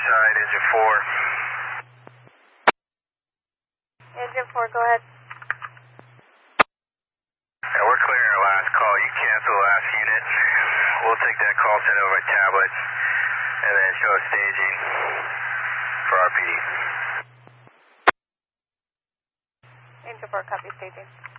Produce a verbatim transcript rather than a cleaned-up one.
side, engine four. Engine four, go ahead. Yeah, we're clearing our last call. You cancel the last unit. We'll take that call, send it over by tablet, and then show us staging for R P D. Engine four, copy staging.